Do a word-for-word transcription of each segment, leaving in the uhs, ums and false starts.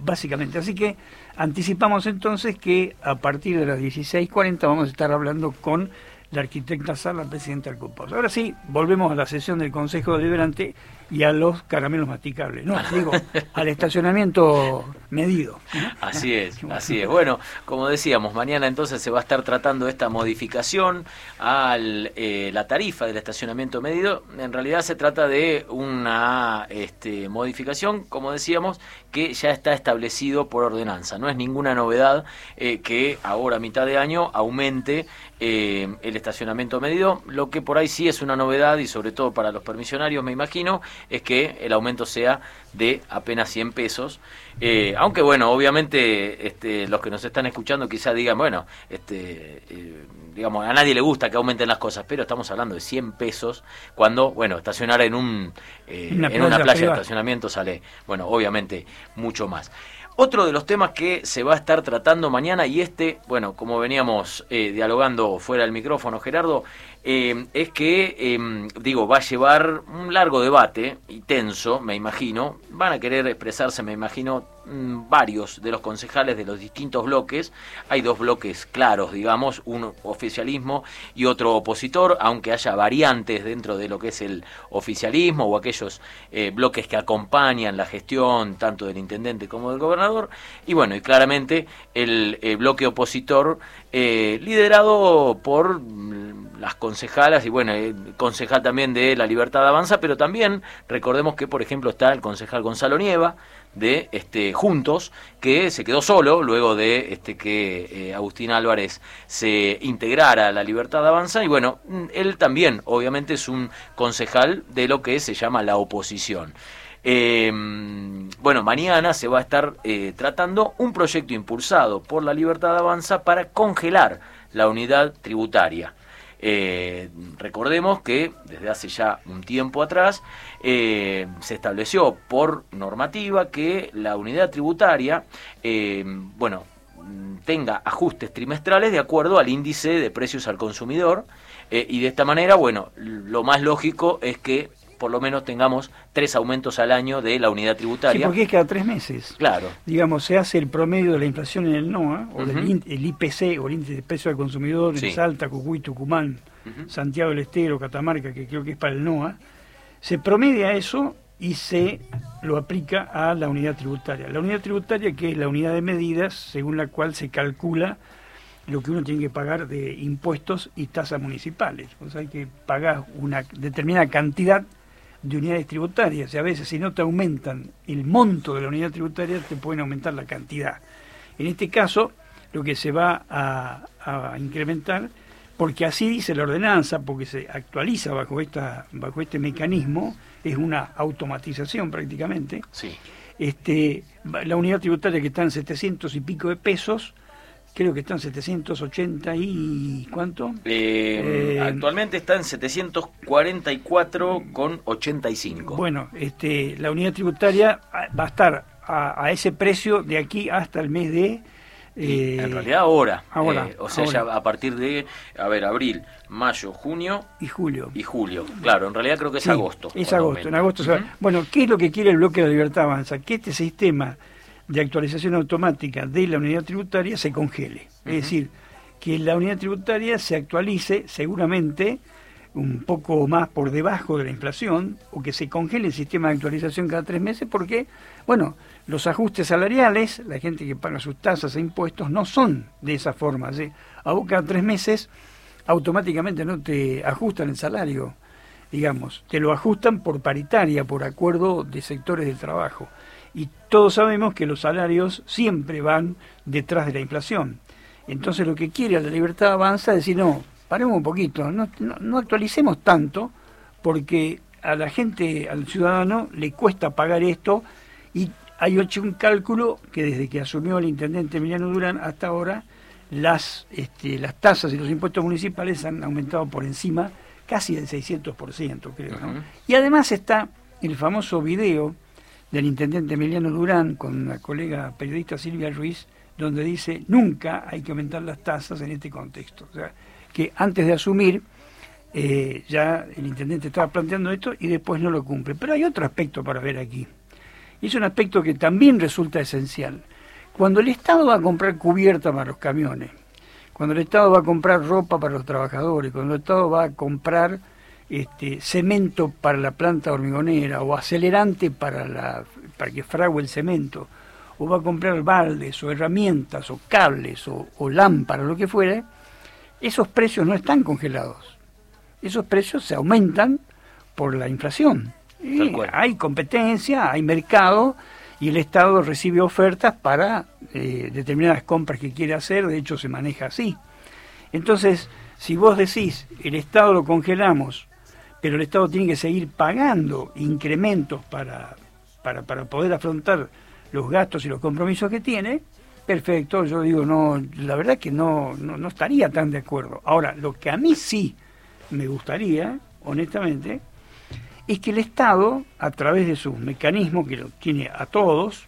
básicamente. Así que anticipamos entonces que a partir de las dieciséis cuarenta vamos a estar hablando con la arquitecta Sala, presidenta del CUPOS. Ahora sí, volvemos a la sesión del Consejo Deliberante y a los caramelos masticables. No, digo, al estacionamiento medido. Así es, así es. Bueno, como decíamos, mañana entonces se va a estar tratando esta modificación a eh, la tarifa del estacionamiento medido. En realidad se trata de una este, modificación, como decíamos, que ya está establecido por ordenanza. No es ninguna novedad eh, que ahora, a mitad de año, aumente eh, el estacionamiento medido. Lo que por ahí sí es una novedad, y sobre todo para los permisionarios, me imagino, es que el aumento sea de apenas cien pesos. Eh, aunque bueno, obviamente este, los que nos están escuchando quizás digan, bueno, este, eh, digamos, a nadie le gusta que aumenten las cosas, pero estamos hablando de cien pesos cuando, bueno, estacionar en un eh, una en una playa privada de estacionamiento sale, bueno, obviamente mucho más. Otro de los temas que se va a estar tratando mañana, y este, bueno, como veníamos eh, dialogando fuera del micrófono, Gerardo, eh, es que, eh, digo, va a llevar un largo debate, y tenso, me imagino. Van a querer expresarse, me imagino, mmm, varios de los concejales de los distintos bloques. Hay dos bloques claros, digamos, un oficialismo y otro opositor, aunque haya variantes dentro de lo que es el oficialismo o aquellos eh, bloques que acompañan la gestión tanto del intendente como del gobernador. Y bueno, y claramente el, el bloque opositor eh, liderado por mm, las concejalas y bueno, el concejal también de La Libertad Avanza, pero también recordemos que por ejemplo está el concejal Gonzalo Nieva de este Juntos, que se quedó solo luego de este que eh, Agustín Álvarez se integrara a La Libertad Avanza, y bueno, él también obviamente es un concejal de lo que se llama la oposición. Eh, bueno, mañana se va a estar eh, tratando un proyecto impulsado por La Libertad Avanza para congelar la unidad tributaria. Eh, recordemos que desde hace ya un tiempo atrás eh, se estableció por normativa que la unidad tributaria eh, bueno, tenga ajustes trimestrales de acuerdo al índice de precios al consumidor, eh, y de esta manera, bueno, lo más lógico es que por lo menos tengamos tres aumentos al año de la unidad tributaria. Sí, porque es cada tres meses. Claro. Digamos, se hace el promedio de la inflación en el NOA, o Uh-huh. del el I P C, o el índice de precio al consumidor, en Sí. Salta, Jujuy, Tucumán, Uh-huh. Santiago del Estero, Catamarca, que creo que es para el NOA. Se promedia eso y se lo aplica a la unidad tributaria. La unidad tributaria, que es la unidad de medidas según la cual se calcula lo que uno tiene que pagar de impuestos y tasas municipales. O sea, hay que pagar una determinada cantidad de unidades tributarias, y a veces si no te aumentan el monto de la unidad tributaria, te pueden aumentar la cantidad. En este caso, lo que se va a, a incrementar, porque así dice la ordenanza, porque se actualiza bajo esta bajo este mecanismo, es una automatización prácticamente. Sí. Este, la unidad tributaria que está en setecientos y pico de pesos, creo que está en setecientos ochenta y... ¿cuánto? Eh, eh, actualmente está en setecientos cuarenta y cuatro con ochenta y cinco. Bueno, este, la unidad tributaria va a estar a, a ese precio de aquí hasta el mes de... Eh, en realidad ahora, ahora eh, o sea, ahora. ya a partir de, a ver, abril, mayo, junio y julio. Y julio, claro, en realidad creo que es sí, agosto. Es agosto, en agosto. Uh-huh. Bueno, ¿qué es lo que quiere el bloque de la Libertad Avanza? Que este sistema de actualización automática de la unidad tributaria se congele. Uh-huh. Es decir, que la unidad tributaria se actualice seguramente un poco más por debajo de la inflación, o que se congele el sistema de actualización cada tres meses, porque, bueno, los ajustes salariales, la gente que paga sus tasas e impuestos, no son de esa forma. ¿sí? A vos cada tres meses automáticamente no te ajustan el salario, digamos, te lo ajustan por paritaria, por acuerdo de sectores del trabajo. Y todos sabemos que los salarios siempre van detrás de la inflación. Entonces lo que quiere La Libertad Avanza es decir, no, paremos un poquito, no, no, no actualicemos tanto, porque a la gente, al ciudadano, le cuesta pagar esto, y hay hecho un cálculo que desde que asumió el intendente Emiliano Durán hasta ahora, las, este, las tasas y los impuestos municipales han aumentado por encima casi del seiscientos por ciento, creo, ¿no? Uh-huh. Y además está el famoso video del intendente Emiliano Durán con la colega periodista Silvia Ruiz, donde dice, nunca hay que aumentar las tasas en este contexto. O sea, que antes de asumir, eh, ya el intendente estaba planteando esto y después no lo cumple. Pero hay otro aspecto para ver aquí, Y es un aspecto que también resulta esencial. Cuando el Estado va a comprar cubierta para los camiones, cuando el Estado va a comprar ropa para los trabajadores, cuando el Estado va a comprar este, cemento para la planta hormigonera o acelerante para, la, para que frague el cemento, o va a comprar baldes o herramientas o cables o, o lámparas, lo que fuera, esos precios no están congelados. Esos precios se aumentan por la inflación. Y hay competencia, hay mercado, y el Estado recibe ofertas para eh, determinadas compras que quiere hacer. De hecho se maneja así. Entonces, si vos decís, el Estado lo congelamos, pero el Estado tiene que seguir pagando incrementos para, para, para poder afrontar los gastos y los compromisos que tiene, perfecto, yo digo, no, la verdad que no, no, no estaría tan de acuerdo. Ahora, lo que a mí sí me gustaría, honestamente, es que el Estado, a través de sus mecanismos, que lo tiene a todos,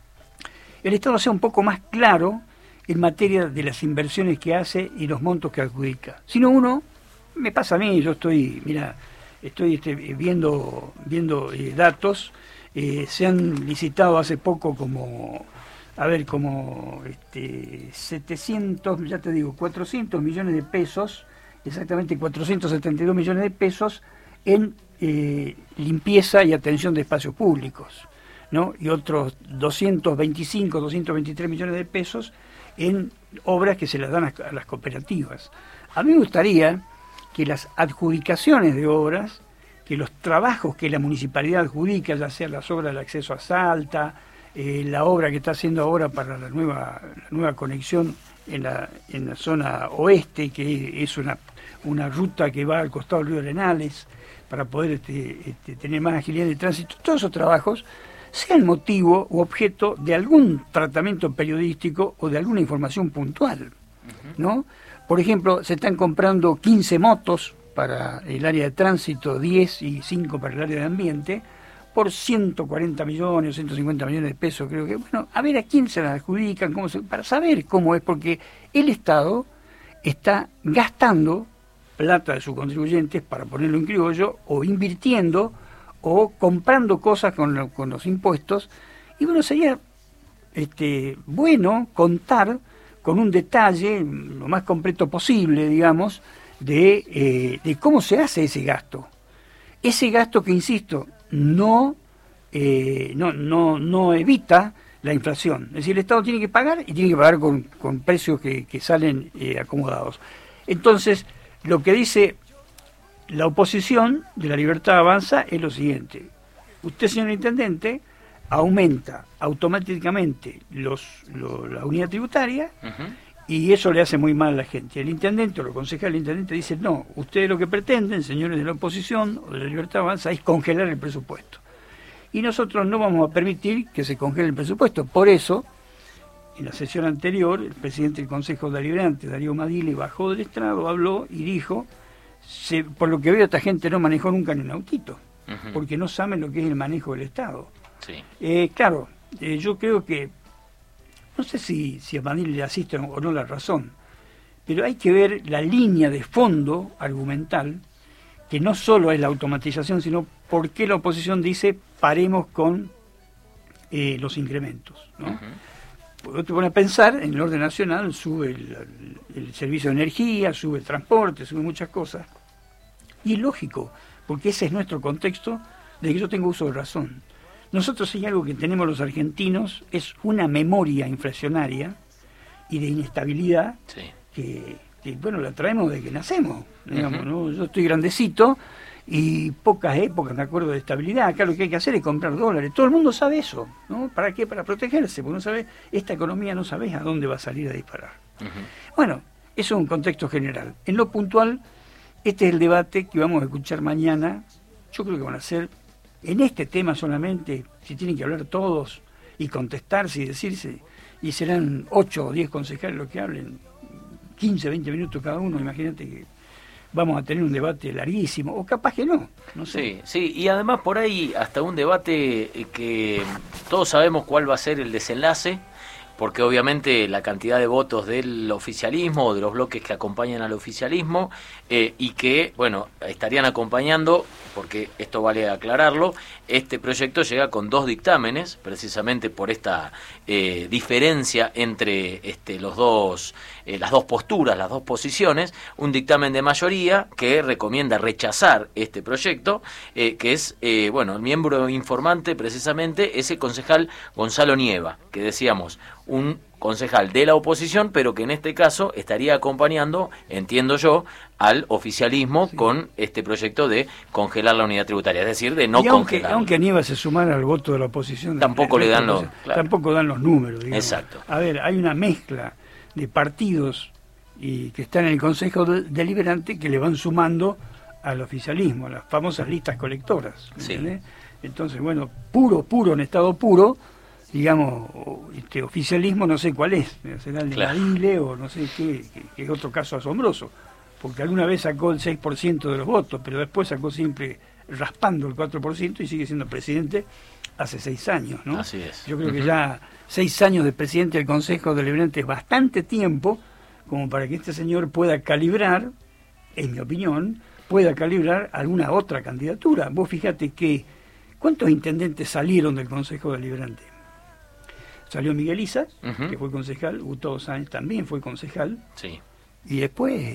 el Estado sea un poco más claro en materia de las inversiones que hace y los montos que adjudica. Si no, uno, me pasa a mí, yo estoy, mira, estoy este, viendo, viendo eh, datos, eh, se han licitado hace poco como, a ver, como este, setecientos, ya te digo, cuatrocientos millones de pesos, exactamente cuatrocientos setenta y dos millones de pesos en eh, limpieza y atención de espacios públicos, ¿no? Y otros doscientos veinticinco, doscientos veintitrés millones de pesos en obras que se las dan a, a las cooperativas. A mí me gustaría que las adjudicaciones de obras, que los trabajos que la municipalidad adjudica, ya sea las obras del acceso a Salta, eh, la obra que está haciendo ahora para la nueva, la nueva conexión en la, en la zona oeste, que es una, una ruta que va al costado del río Arenales, para poder este, este, tener más agilidad de tránsito, todos esos trabajos sean motivo u objeto de algún tratamiento periodístico o de alguna información puntual, ¿no? Por ejemplo, se están comprando quince motos para el área de tránsito, diez y cinco para el área de ambiente, por ciento cuarenta millones, ciento cincuenta millones de pesos, creo que. Bueno, a ver a quién se las adjudican, cómo se, para saber cómo es, porque el Estado está gastando plata de sus contribuyentes, para ponerlo en criollo, o invirtiendo, o comprando cosas con, lo, con los impuestos, y bueno, sería este, bueno contar con un detalle lo más completo posible, digamos, de, eh, de cómo se hace ese gasto. Ese gasto que, insisto, no, eh, no, no, no evita la inflación. Es decir, el Estado tiene que pagar y tiene que pagar con, con precios que, que salen eh, acomodados. Entonces, lo que dice la oposición de La Libertad Avanza es lo siguiente: usted, señor intendente, aumenta automáticamente los, lo, la unidad tributaria, uh-huh, y eso le hace muy mal a la gente. El intendente o los concejales del intendente dicen, no, ustedes lo que pretenden, señores de la oposición o de La Libertad Avanza, es congelar el presupuesto. Y nosotros no vamos a permitir que se congele el presupuesto. Por eso, en la sesión anterior, el presidente del Consejo Deliberante, Darío Madile, bajó del estrado, habló y dijo, se, por lo que veo, esta gente no manejó nunca ni un autito, uh-huh, porque no saben lo que es el manejo del Estado. Sí. Eh, claro, eh, yo creo que, no sé si, si a Madile le asiste o no la razón, pero hay que ver la línea de fondo argumental, que no solo es la automatización, sino por qué la oposición dice paremos con eh, los incrementos, ¿no? Uh-huh. Porque te pones a pensar, en el orden nacional sube el, el, el servicio de energía, sube el transporte, sube muchas cosas. Y es lógico, porque ese es nuestro contexto de que yo tengo uso de razón. Nosotros, hay algo que tenemos los argentinos, es una memoria inflacionaria y de inestabilidad, sí, que, que, bueno, la traemos desde que nacemos. Digamos, uh-huh, ¿no? Yo estoy grandecito y pocas épocas me acuerdo de estabilidad. Acá lo que hay que hacer es comprar dólares. Todo el mundo sabe eso, ¿no? ¿Para qué? Para protegerse, porque no sabe, esta economía no sabes a dónde va a salir a disparar. Uh-huh. Bueno, eso es un contexto general. En lo puntual, este es el debate que vamos a escuchar mañana. Yo creo que van a ser, en este tema solamente, si tienen que hablar todos y contestarse y decirse, y serán ocho o diez concejales los que hablen, quince, veinte minutos cada uno, imagínate que vamos a tener un debate larguísimo, o capaz que no, no sé. Sí, sí, y además por ahí hasta un debate que todos sabemos cuál va a ser el desenlace, porque obviamente la cantidad de votos del oficialismo o de los bloques que acompañan al oficialismo eh, y que, bueno, estarían acompañando, porque esto vale aclararlo, este proyecto llega con dos dictámenes, precisamente por esta eh, diferencia entre este, los dos, eh, las dos posturas, las dos posiciones, un dictamen de mayoría que recomienda rechazar este proyecto, eh, que es, eh, bueno, el miembro informante precisamente ese concejal Gonzalo Nieva, que decíamos, un concejal de la oposición, pero que en este caso estaría acompañando, entiendo yo, al oficialismo sí. con este proyecto de congelar la unidad tributaria, es decir, de no y aunque, congelar. Aunque Nieva se sumara al voto de la oposición, tampoco le dan los claro. tampoco dan los números. Digamos. Exacto. A ver, hay una mezcla de partidos y que están en el Consejo Deliberante que le van sumando al oficialismo, a las famosas listas colectoras. Sí. Entonces, bueno, puro, puro, en estado puro, digamos, este oficialismo no sé cuál es, será el de claro. Badile o no sé qué, que, que es otro caso asombroso, porque alguna vez sacó el seis por ciento de los votos, pero después sacó siempre raspando el cuatro por ciento y sigue siendo presidente hace seis años, ¿no? Así es. Yo creo uh-huh. que ya seis años de presidente del Consejo Deliberante es bastante tiempo como para que este señor pueda calibrar, en mi opinión, pueda calibrar alguna otra candidatura. Vos fíjate que, ¿cuántos intendentes salieron del Consejo Deliberante? Salió Miguel Isa, uh-huh. que fue concejal, Gustavo Sáenz también fue concejal, sí. y después...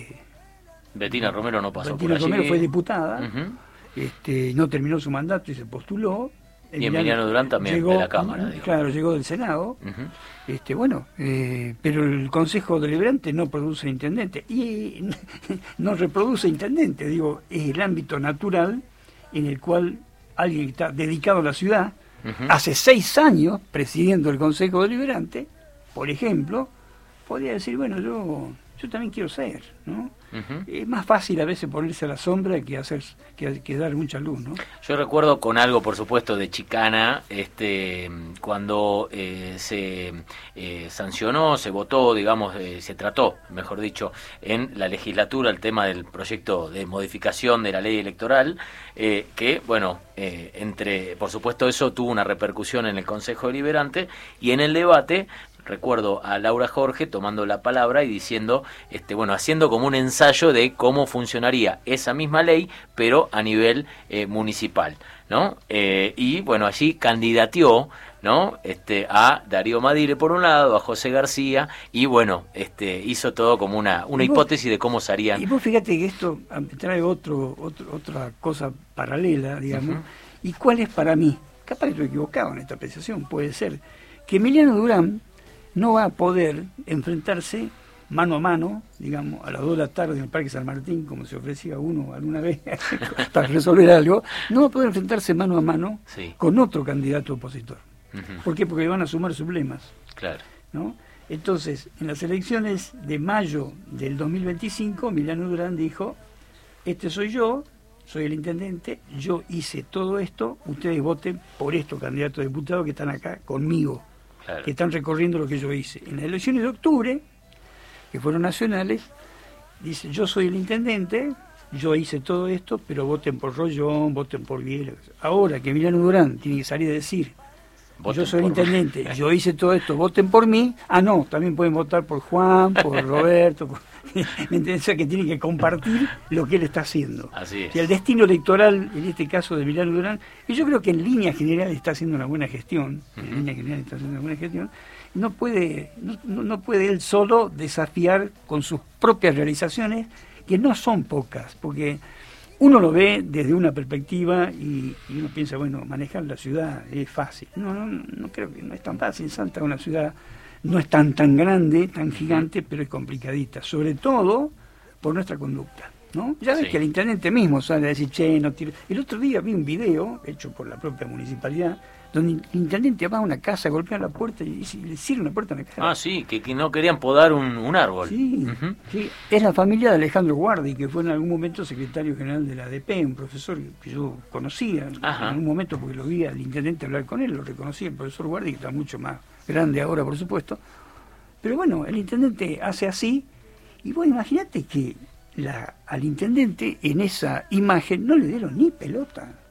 Betina Romero no pasó Betina por allí. Romero fue diputada, uh-huh. este, no terminó su mandato y se postuló. Y Emiliano Durán también, llegó, de la Cámara. Digo. Claro, llegó del Senado, uh-huh. este, bueno, eh, pero el Consejo Deliberante no produce intendente, y no reproduce intendente, digo, es el ámbito natural en el cual alguien que está dedicado a la ciudad, uh-huh. hace seis años presidiendo el Consejo Deliberante, por ejemplo, podría decir, bueno, yo yo también quiero ser, ¿no? Uh-huh. Es más fácil a veces ponerse a la sombra que hacer que, que dar mucha luz, ¿no? Yo recuerdo con algo, por supuesto, de chicana, este, cuando eh, se eh, sancionó, se votó, digamos, eh, se trató, mejor dicho, en la legislatura el tema del proyecto de modificación de la ley electoral, eh, que, bueno, eh, entre, por supuesto, eso tuvo una repercusión en el Consejo Deliberante y en el debate. Recuerdo a Laura Jorge tomando la palabra y diciendo, este, bueno, haciendo como un ensayo de cómo funcionaría esa misma ley, pero a nivel eh, municipal, ¿no? Eh, y bueno, allí candidateó, ¿no? Este, a Darío Madile por un lado, a José García, y bueno, este, hizo todo como una, una vos, hipótesis de cómo serían. Y vos fíjate que esto trae otro, otro, otra cosa paralela, digamos, uh-huh. y cuál es para mí, capaz que estoy equivocado en esta apreciación, puede ser, que Emiliano Durán no va a poder enfrentarse mano a mano, digamos, a las dos de la tarde en el Parque San Martín, como se ofrecía uno alguna vez para resolver algo, no va a poder enfrentarse mano a mano sí. con otro candidato opositor. Uh-huh. ¿Por qué? Porque van a sumar sublemas. Claro. ¿No? Entonces, en las elecciones de mayo del dos mil veinticinco, Emiliano Durán dijo, este soy yo, soy el intendente, yo hice todo esto, ustedes voten por estos candidatos a diputados que están acá conmigo. Claro. Que están recorriendo lo que yo hice. En las elecciones de octubre, que fueron nacionales, dice, yo soy el intendente, yo hice todo esto, pero voten por Rollón, voten por Biela. Ahora que Emiliano Durán tiene que salir a decir, voten yo soy el intendente, mí. Yo hice todo esto, voten por mí. Ah, no, también pueden votar por Juan, por Roberto, por... ¿me entiendes? O sea, que tiene que compartir lo que él está haciendo. Así es. Y el destino electoral, en este caso de Emiliano Durán, y yo creo que en línea general está haciendo una buena gestión, uh-huh. en línea general está haciendo una buena gestión, no puede, no, no puede él solo desafiar con sus propias realizaciones, que no son pocas, porque uno lo ve desde una perspectiva y, y uno piensa, bueno, manejar la ciudad es fácil. No, no, no creo que no es tan fácil. Salta es una ciudad, no es tan tan grande, tan gigante, pero es complicadita, sobre todo por nuestra conducta, ¿no? Ya ves sí. que el intendente mismo sale a decir, che, no tire. El otro día vi un video hecho por la propia municipalidad donde el intendente va a una casa, golpea la puerta y, y le cierra la puerta en la cara. Ah, sí, que, que no querían podar un, un árbol. Sí, uh-huh. sí, es la familia de Alejandro Guardi, que fue en algún momento secretario general de la A D P, un profesor que yo conocía Ajá. en algún momento porque lo vi al intendente hablar con él, lo reconocí, el profesor Guardi, que está mucho más grande ahora, por supuesto. Pero bueno, el intendente hace así, y bueno, imagínate que la, al intendente en esa imagen no le dieron ni pelota.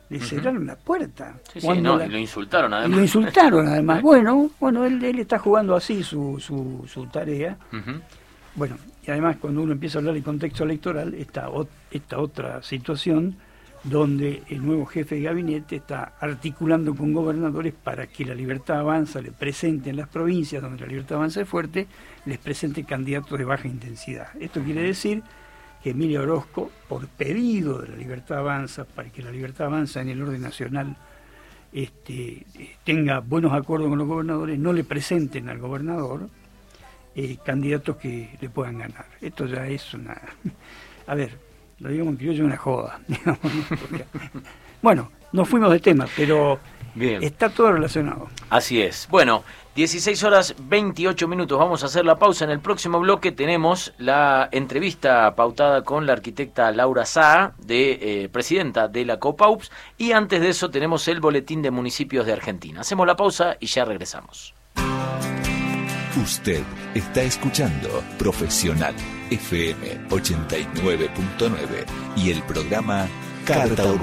le cerraron uh-huh. la puerta. Sí, sí, no, la... y lo insultaron además. Y lo insultaron además. bueno, bueno él, él está jugando así su, su, su tarea. Uh-huh. Bueno, y además cuando uno empieza a hablar de contexto electoral, está ot- esta otra situación donde el nuevo jefe de gabinete está articulando con gobernadores para que la Libertad Avanza le presente en las provincias donde la Libertad Avanza es fuerte, les presente candidatos de baja intensidad. Esto quiere decir que Emilio Orozco, por pedido de la Libertad Avanza, para que la Libertad Avanza en el orden nacional este, tenga buenos acuerdos con los gobernadores, no le presenten al gobernador eh, candidatos que le puedan ganar. Esto ya es una... A ver... lo digamos en criollo, una joda. Digamos, ¿no? Porque, bueno, nos fuimos de tema, pero bien, está todo relacionado. Así es. Bueno, dieciséis horas veintiocho minutos. Vamos a hacer la pausa. En el próximo bloque tenemos la entrevista pautada con la arquitecta Laura Saa, de eh, presidenta de la COPAUPS, y antes de eso tenemos el boletín de municipios de Argentina. Hacemos la pausa y ya regresamos. Usted está escuchando Profesional F M ochenta y nueve punto nueve y el programa Carta Urbana.